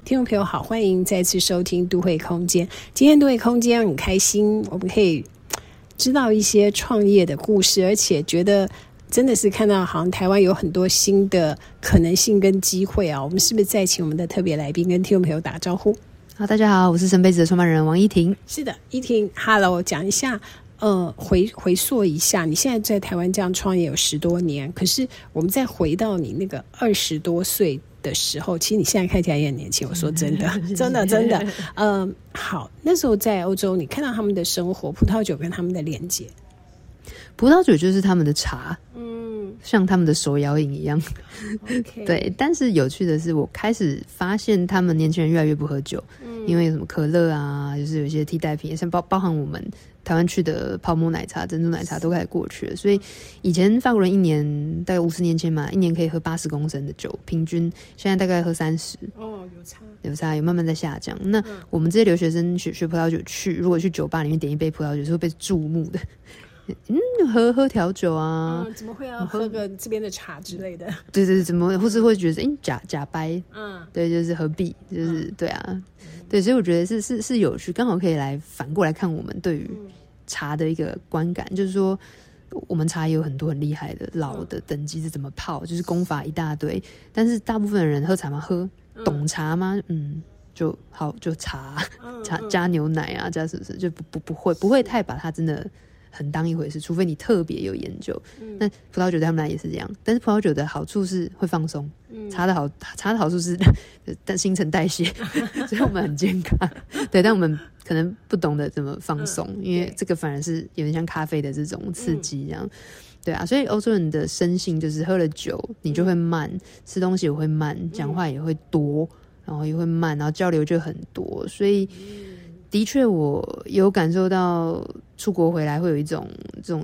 听众朋友好，欢迎再次收听都会空间。今天都会空间很开心，我们可以知道一些创业的故事，而且觉得真的是看到好像台湾有很多新的可能性跟机会啊。我们是不是再请我们的特别来宾跟听众朋友打招呼？ 好，大家好，我是深杯子的创办人王依婷。 是的，依婷 ，Hello， 讲一下。回溯一下，你现在在台湾这样创业有10多年，可是我们再回到你那个20多岁的时候，其实你现在看起来也很年轻。我说真的，真的，好，那时候在欧洲，你看到他们的生活，葡萄酒跟他们的连结。 葡萄酒就是他们的茶，像他们的手摇饮一样。 Okay. 对，但是有趣的是，我开始发现他们年轻人越来越不喝酒，因为有什么可乐啊，就是有一些替代品，像包含我们台湾去的泡沫奶茶、珍珠奶茶都开始过去了。所以以前法国人一年大概50年前嘛，一年可以喝80公升的酒，平均现在大概喝30。 哦， 有差，有慢慢在下降。那我们这些留学生学葡萄酒如果去酒吧里面点一杯葡萄酒，是会被注目的。喝调酒啊， 怎么会要喝个这边的茶之类的？ 对，怎么或是会觉得假掰，对，就是何必，就是对啊，对，所以我觉得是有趣，刚好可以来反过来看我们对于茶的一个观感，就是说我们茶也有很多很厉害的老的等级是怎么泡，就是功法一大堆，但是大部分的人喝茶吗？懂茶吗？就好，就茶加牛奶啊，加什么就不会太把它真的很当一回事，除非你特别有研究。那葡萄酒对他们来也是这样，但是葡萄酒的好处是会放松，茶的好处是新陈代谢，所以我们很健康。对，但我们可能不懂得怎么放松，因为这个反而是有点像咖啡的这种刺激这样。对啊，所以欧洲人的生性就是喝了酒你就会慢，吃东西也会慢，讲话也会多，然后也会慢，然后交流就很多，所以的确我有感受到出国回来会有一种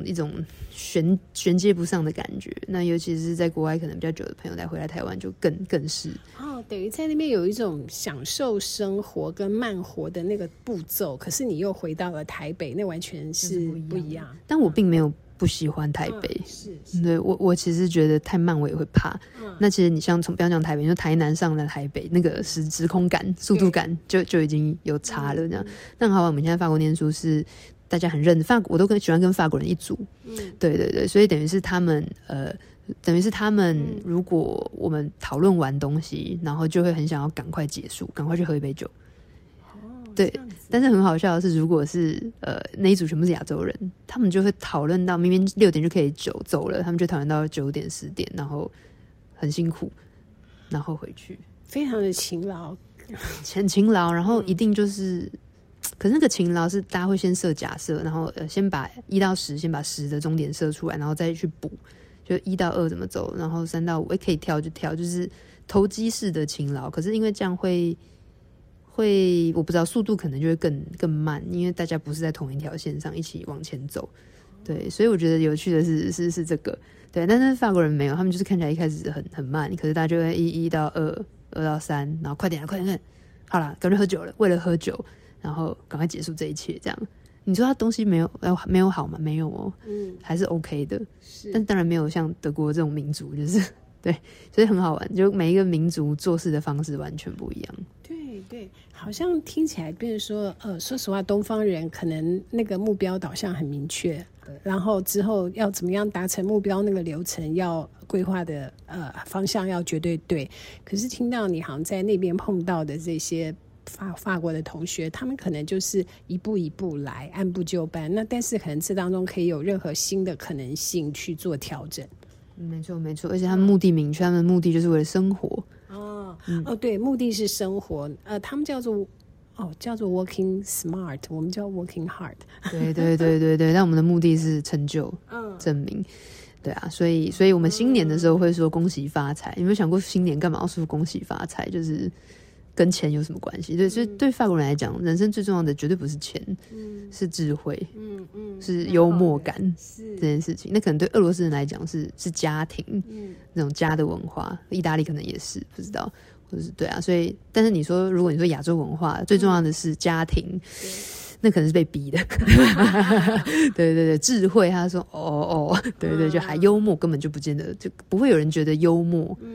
衔接不上的感觉。那尤其是在国外可能比较久的朋友再回来台湾就更是等于在那边有一种享受生活跟慢活的那个步骤，可是你又回到了台北，那完全是不一样。 但我并没有不喜欢台北，对，我其实觉得太慢我也会怕。那其实你像不要讲台北，就台南上了台北，那个时空感、速度感就已经有差了这样。那很好玩，我们现在法国念书是大家很认我都喜欢跟法国人一组，对，所以等于是他们如果我们讨论完东西，然后就会很想要赶快结束，赶快去喝一杯酒。对，但是很好笑的是，如果是那一组全部是亚洲人，他们就会讨论到明明6点就可以走了，他们就讨论到9点10点，然后很辛苦，然后回去， 非常的勤劳， 很勤劳，然后一定就是，可是那个勤劳是大家会先设假设，然后先把1到10，先把10的终点设出来，然后再去补，就1到2怎么走，然后3到5可以跳就跳，就是投机式的勤劳。可是因为这样会我不知道速度可能就会更慢，因为大家不是在同一条线上一起往前走。对，所以我觉得有趣的是这个，对，但是法国人没有，他们就是看起来一开始很慢，可是大家就会1到2，2到3，然后快点，好啦，赶快喝酒了，为了喝酒，然后赶快结束这一切，这样。你说他东西没有好吗？没有哦，还是 OK 的，但当然没有像德国这种民族，就是对，所以很好玩，就每一个民族做事的方式完全不一样。 对，好像听起来变成说，说实话，东方人可能那个目标导向很明确，然后之后要怎么样达成目标，那个流程要规划的方向要绝对对。可是听到你好像在那边碰到的这些法国的同学，他们可能就是一步一步来，按部就班。那但是可能这当中可以有任何新的可能性去做调整。 没错，而且他们目的明确，他们的目的就是为了生活。 对，目的是生活，他们叫做 working smart， 我们叫 working hard。 对，但我们的目的是成就，证明。对啊，所以我们新年的时候会说恭喜发财。有没有想过新年干嘛要说恭喜发财？就是跟钱有什么关系？对，所以对法国人来讲，人生最重要的绝对不是钱，是智慧，是幽默感，这件事情。那可能对俄罗斯人来讲是家庭，那种家的文化。意大利可能也是，不知道，或者是对啊。所以，但是如果你说亚洲文化，最重要的是家庭。那可能是被逼的。对，智慧他说对，就还幽默根本就不见得，就不会有人觉得幽默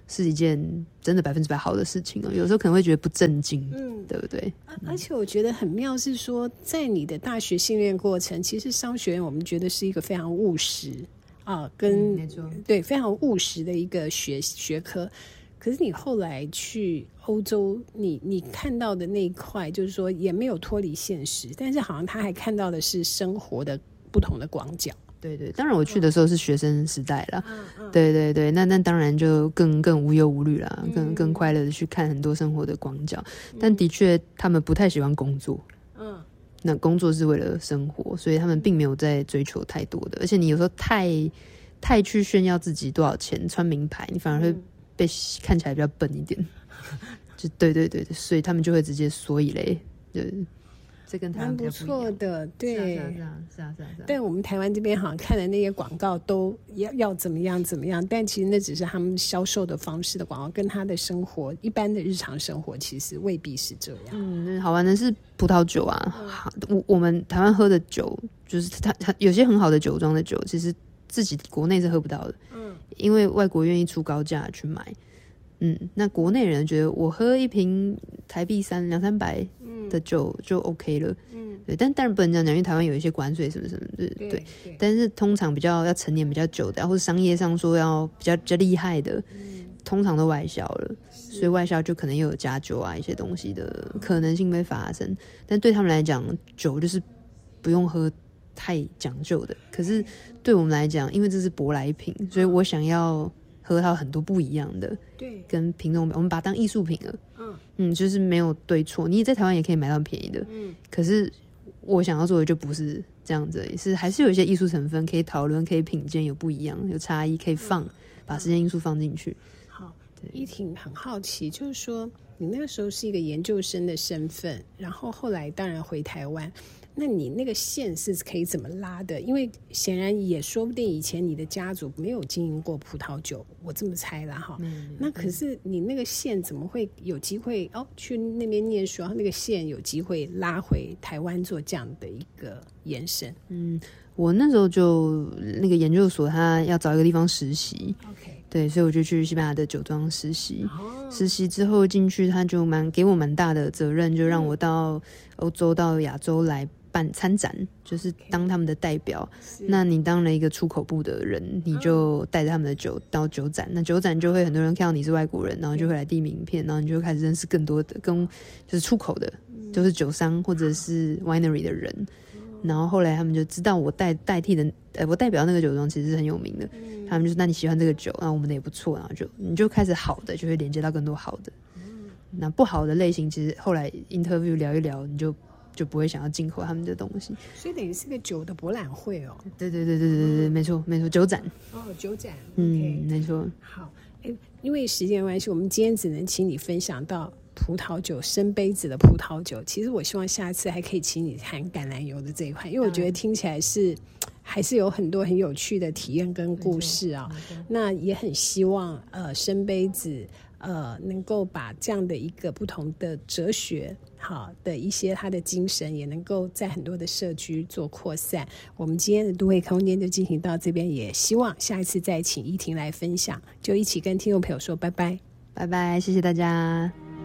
是一件真的100%好的事情有时候可能会觉得不正经，对不对？ 而且我觉得很妙是说，在你的大学训练过程，其实商学院我们觉得是一个非常务实没错， 对，非常务实的一个学科。可是你后来去欧洲，你看到的那一块，就是说也没有脱离现实，但是好像他还看到的是生活的不同的广角。 对对，当然我去的时候是学生时代啦，对对对，那当然就更无忧无虑啦，更快乐的去看很多生活的广角。但的确，他们不太喜欢工作，那工作是为了生活，所以他们并没有在追求太多的。而且你有时候太去炫耀自己多少钱，穿名牌，你反而会被看起来比较笨一点。就对对对，所以他们就会直接所以嘞，对。这跟台湾比较不一样， 蛮不错的，对， 是啊。 但我们台湾这边好像看的那些广告都要怎么样，但其实那只是他们销售的方式的广告，跟他的生活一般的日常生活其实未必是这样。 好玩的是葡萄酒啊，我们台湾喝的酒，就是它有些很好的酒庄的酒，其实自己国内是喝不到的，因为外国愿意出高价去买。那国内人觉得我喝一瓶台币200-300的酒就 OK 了，对，但当然不能这样讲，因为台湾有一些关税什么什么的，对。但是通常比较要陈年比较久的，或者商业上说要比较厉害的，通常都外销了，所以外销就可能又有加酒啊一些东西的可能性会发生。但对他们来讲，酒就是不用喝太讲究的，可是对我们来讲，因为这是舶来品，所以我想要喝到很多不一样的， 对， 跟品种我们把它当艺术品了，就是没有对错，你在台湾也可以买到很便宜的，可是我想要做的就不是这样子，还是有一些艺术成分可以讨论，可以品鉴，有不一样，有差异，可以把时间因素放进去。 好，依婷很好奇，就是说你那个时候是一个研究生的身份，然后后来当然回台湾。那你那个线是可以怎么拉的？因为显然也说不定以前你的家族没有经营过葡萄酒，我这么猜啦哈。那可是你那个线怎么会有机会去那边念书，然后那个线有机会拉回台湾做这样的一个延伸？ 我那时候就那个研究所，他要找一个地方实习，对，所以我就去西班牙的酒庄实习。实习之后进去，他就给我蛮大的责任，就让我到欧洲、到亚洲来参展，就是当他们的代表。那你当了一个出口部的人，你就带着他们的酒到酒展，那酒展就会很多人看到你是外国人，然后就会来递名片，然后你就开始认识更多的就是出口的，就是酒商或者是 winery 的人。然后后来他们就知道我代替的我代表那个酒庄其实是很有名的，他们就说那你喜欢这个酒，那我们的也不错，然后你就开始好的就会连接到更多好的，那不好的类型其实后来 interview 聊一聊，你就不会想要进口他们的东西， 所以等于是个酒的博览会哦。 对，没错，酒展。 酒展， 没错。 好，因为时间关系，我们今天只能请你分享到葡萄酒，深杯子的葡萄酒。其实我希望下次还可以请你谈橄榄油的这一块，因为我觉得听起来还是有很多很有趣的体验跟故事啊。那也很希望深杯子能够把这样的一个不同的哲学好的一些他的精神也能够在很多的社区做扩散。我们今天的都会空间就进行到这边，也希望下一次再请依婷来分享，就一起跟听众朋友说拜拜。 拜拜，谢谢大家。